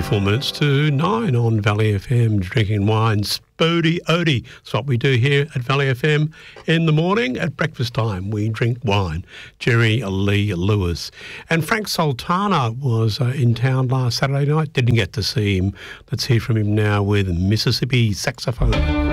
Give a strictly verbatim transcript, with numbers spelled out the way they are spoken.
twenty-four minutes to nine on Valley F M, drinking wine, Spody Odie. That's what we do here at Valley F M in the morning. At breakfast time, we drink wine. Jerry Lee Lewis. And Frank Sultana was uh, in town last Saturday night. Didn't get to see him. Let's hear from him now with Mississippi Saxophone.